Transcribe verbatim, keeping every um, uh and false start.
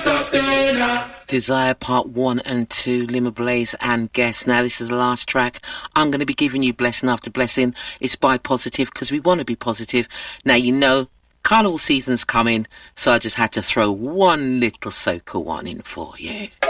Desire Part one and two, Lima Blaze and Guess. Now this is the last track. I'm going to be giving you blessing after blessing. It's by Positive because we want to be positive. Now you know carnival season's coming, so I just had to throw one little soca one in for you.